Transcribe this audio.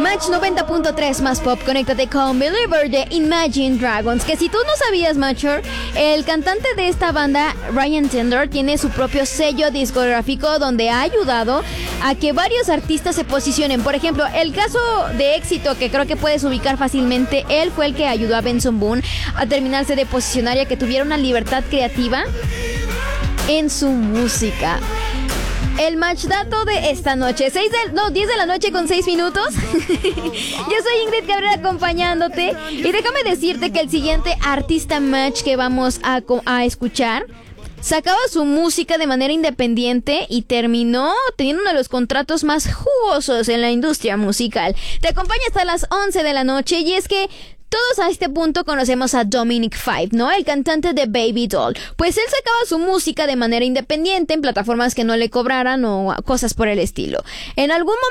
Match 90.3 más pop, conéctate con Believer de Imagine Dragons. Que si tú no sabías, Macho, el cantante de esta banda, Ryan Tedder, tiene su propio sello discográfico donde ha ayudado a que varios artistas se posicionen. Por ejemplo, el caso de éxito que creo que puedes ubicar fácilmente, él fue el que ayudó a Benson Boone a terminarse de posicionar y a que tuviera una libertad creativa en su música. El match dato de esta noche, 10 de la noche con 6 minutos. Yo soy Ingrid Cabrera acompañándote. Y déjame decirte que el siguiente artista match que vamos a escuchar sacaba su música de manera independiente y terminó teniendo uno de los contratos más jugosos en la industria musical. Te acompaña hasta las 11 de la noche y es que todos a este punto conocemos a Dominic Five, ¿no? El cantante de Baby Doll. Pues él sacaba su música de manera independiente en plataformas que no le cobraran o cosas por el estilo. En algún momento